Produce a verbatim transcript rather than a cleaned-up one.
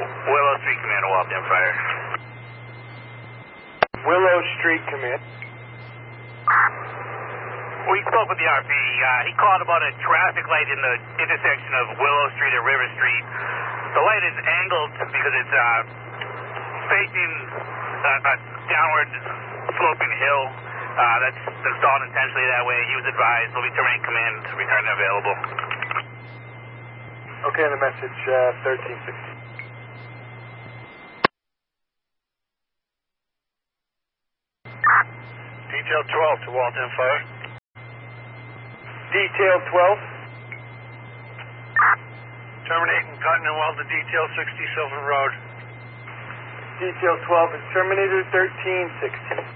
Willow Street Command, Walton Fire. Willow Street Command. We spoke with the R P. Uh, he called about a traffic light in the intersection of Willow Street and River Street. The light is angled because it's uh, facing a, a downward sloping hill. Uh, that's installed intentionally that way. He was advised. We'll be terminating command. Return available. Okay, and the message uh, thirteen sixty. Detail twelve to Walton Fire. Detail twelve. Terminating Continental to Detail sixty Sylvan Road. Detail twelve is Terminator thirteen sixty.